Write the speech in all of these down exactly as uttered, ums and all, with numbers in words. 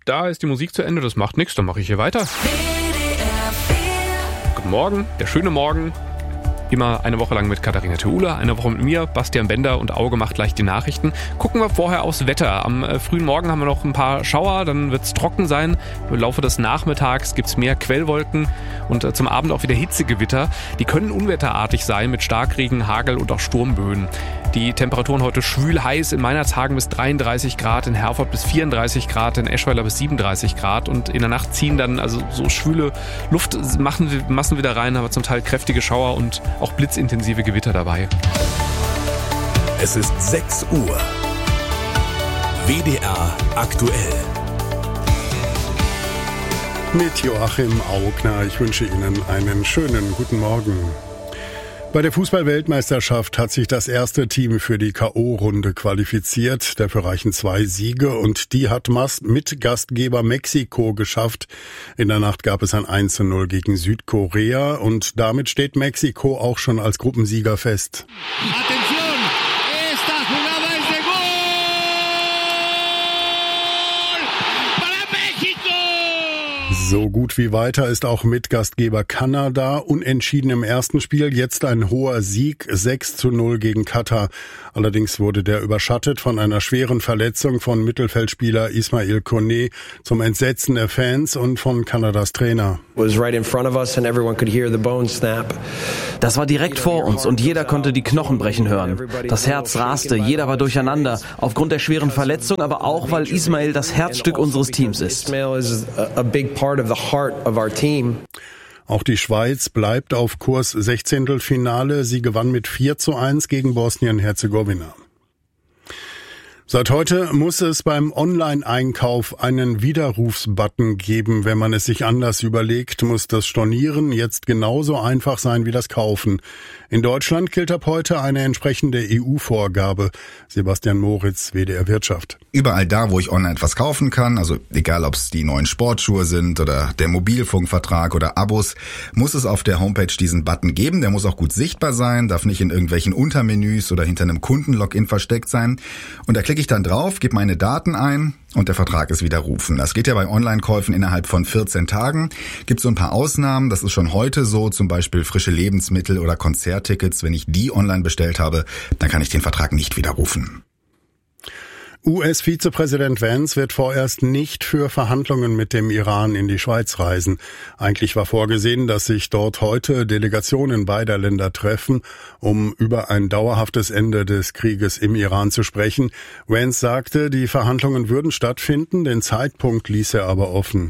da ist die Musik zu Ende, das macht nichts, dann mache ich hier weiter. Guten Morgen, der schöne Morgen. Immer eine Woche lang mit Katharina Theula, eine Woche mit mir, Bastian Bender und Auge macht gleich die Nachrichten. Gucken wir vorher aufs Wetter. Am äh, frühen Morgen haben wir noch ein paar Schauer, dann wird es trocken sein. Im Laufe des Nachmittags gibt es mehr Quellwolken und äh, zum Abend auch wieder Hitzegewitter. Die können unwetterartig sein mit Starkregen, Hagel und auch Sturmböen. Die Temperaturen heute schwül heiß, in Meinerzhagen bis dreiunddreißig Grad, in Herford bis vierunddreißig Grad, in Eschweiler bis siebenunddreißig Grad und in der Nacht ziehen dann also so schwüle Luft, machen Massen wieder rein, aber zum Teil kräftige Schauer und auch blitzintensive Gewitter dabei. Es ist sechs Uhr. W D R aktuell. Mit Joachim Augner. Ich wünsche Ihnen einen schönen guten Morgen. Bei der Fußball-Weltmeisterschaft hat sich das erste Team für die K O-Runde qualifiziert. Dafür reichen zwei Siege und die hat mit Gastgeber Mexiko geschafft. In der Nacht gab es ein eins zu null gegen Südkorea und damit steht Mexiko auch schon als Gruppensieger fest. Atención, esta jugada es de gol para México. So gut wie weiter ist auch Mitgastgeber Kanada. Unentschieden im ersten Spiel, jetzt ein hoher Sieg, sechs zu null gegen Katar. Allerdings wurde der überschattet von einer schweren Verletzung von Mittelfeldspieler Ismail Koné zum Entsetzen der Fans und von Kanadas Trainer. Das war direkt vor uns und jeder konnte die Knochen brechen hören. Das Herz raste, jeder war durcheinander, aufgrund der schweren Verletzung, aber auch, weil Ismail das Herzstück unseres Teams ist. Auch die Schweiz bleibt auf Kurs Sechzehntelfinale. Sie gewann mit vier zu eins gegen Bosnien-Herzegowina. Seit heute muss es beim Online-Einkauf einen Widerrufsbutton geben. Wenn man es sich anders überlegt, muss das Stornieren jetzt genauso einfach sein wie das Kaufen. In Deutschland gilt ab heute eine entsprechende E U-Vorgabe. Sebastian Moritz, W D R Wirtschaft. Überall da, wo ich online etwas kaufen kann, also egal ob es die neuen Sportschuhe sind oder der Mobilfunkvertrag oder Abos, muss es auf der Homepage diesen Button geben. Der muss auch gut sichtbar sein, darf nicht in irgendwelchen Untermenüs oder hinter einem Kundenlogin versteckt sein. Und da klicke ich dann drauf, gebe meine Daten ein und der Vertrag ist widerrufen. Das geht ja bei Online-Käufen innerhalb von vierzehn Tagen. Gibt so ein paar Ausnahmen, das ist schon heute so, zum Beispiel frische Lebensmittel oder Konzerttickets. Wenn ich die online bestellt habe, dann kann ich den Vertrag nicht widerrufen. U S-Vizepräsident Vance wird vorerst nicht für Verhandlungen mit dem Iran in die Schweiz reisen. Eigentlich war vorgesehen, dass sich dort heute Delegationen beider Länder treffen, um über ein dauerhaftes Ende des Krieges im Iran zu sprechen. Vance sagte, die Verhandlungen würden stattfinden, den Zeitpunkt ließ er aber offen.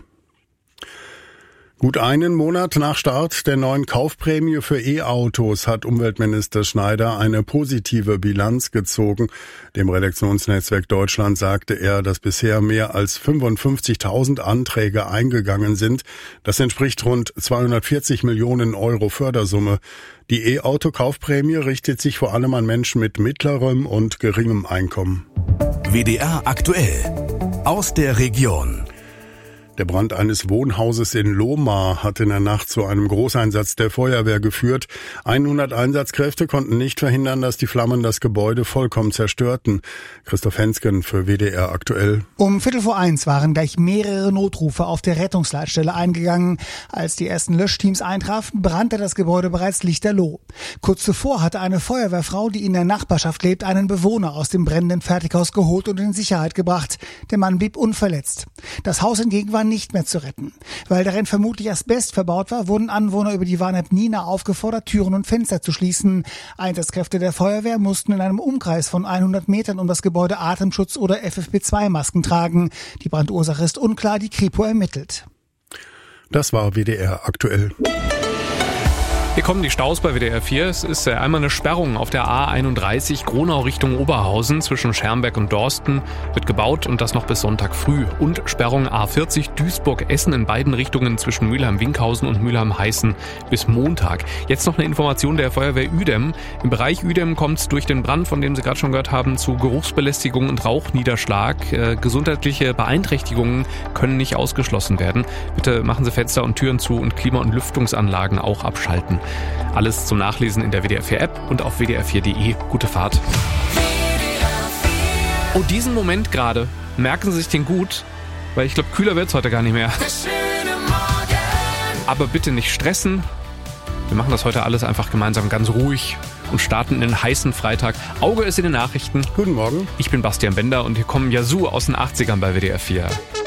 Gut einen Monat nach Start der neuen Kaufprämie für E-Autos hat Umweltminister Schneider eine positive Bilanz gezogen. Dem Redaktionsnetzwerk Deutschland sagte er, dass bisher mehr als fünfundfünfzigtausend Anträge eingegangen sind. Das entspricht rund zweihundertvierzig Millionen Euro Fördersumme. Die E-Auto-Kaufprämie richtet sich vor allem an Menschen mit mittlerem und geringem Einkommen. W D R aktuell aus der Region. Der Brand eines Wohnhauses in Lohmar hat in der Nacht zu einem Großeinsatz der Feuerwehr geführt. hundert Einsatzkräfte konnten nicht verhindern, dass die Flammen das Gebäude vollkommen zerstörten. Christoph Hensken für W D R aktuell. Um Viertel vor eins waren gleich mehrere Notrufe auf der Rettungsleitstelle eingegangen. Als die ersten Löschteams eintrafen, brannte das Gebäude bereits lichterloh. Kurz zuvor hatte eine Feuerwehrfrau, die in der Nachbarschaft lebt, einen Bewohner aus dem brennenden Fertighaus geholt und in Sicherheit gebracht. Der Mann blieb unverletzt. Das Haus hingegen war nicht mehr zu retten. Weil darin vermutlich Asbest verbaut war, wurden Anwohner über die Warn-App Nina aufgefordert, Türen und Fenster zu schließen. Einsatzkräfte der Feuerwehr mussten in einem Umkreis von hundert Metern um das Gebäude Atemschutz- oder F F P zwei Masken tragen. Die Brandursache ist unklar, die Kripo ermittelt. Das war W D R aktuell. Hier kommen die Staus bei W D R vier. Es ist einmal eine Sperrung auf der A einunddreißig Gronau Richtung Oberhausen zwischen Schermbeck und Dorsten. Wird gebaut und das noch bis Sonntag früh. Und Sperrung A vierzig Duisburg-Essen in beiden Richtungen zwischen Mülheim-Winkhausen und Mülheim-Heißen bis Montag. Jetzt noch eine Information der Feuerwehr Uedem. Im Bereich Uedem kommt es durch den Brand, von dem Sie gerade schon gehört haben, zu Geruchsbelästigung und Rauchniederschlag. Äh, gesundheitliche Beeinträchtigungen können nicht ausgeschlossen werden. Bitte machen Sie Fenster und Türen zu und Klima- und Lüftungsanlagen auch abschalten. Alles zum Nachlesen in der W D R vier App und auf w d r vier punkt de. Gute Fahrt. Und diesen Moment gerade, merken Sie sich den gut, weil ich glaube, kühler wird's heute gar nicht mehr. Aber bitte nicht stressen. Wir machen das heute alles einfach gemeinsam ganz ruhig und starten in den heißen Freitag. Auge ist in den Nachrichten. Guten Morgen. Ich bin Bastian Bender und hier kommen Yazoo aus den achtzigern bei W D R vier.